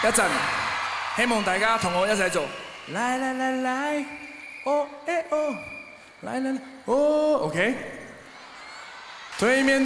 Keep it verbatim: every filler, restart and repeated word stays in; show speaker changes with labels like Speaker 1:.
Speaker 1: 一陣，希望大家同我一齊做。來來來來，哦誒哦，來來來，哦 ，OK。對面。